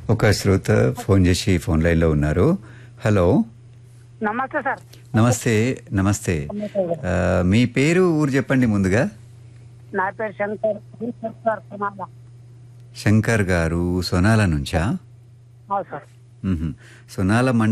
ఒక శ్రోత ఫోన్ చేసి ఫోన్ లైన్లో ఉన్నారు. హలో, నమస్తే సార్. నమస్తే. నమస్తే. మీ పేరు, ఊరు చెప్పండి ముందుగా. నా పేరు శంకర్ సార్. సోనాల. శంకర్ గారు సోనాల నుంచా? అవును సార్. సోనాల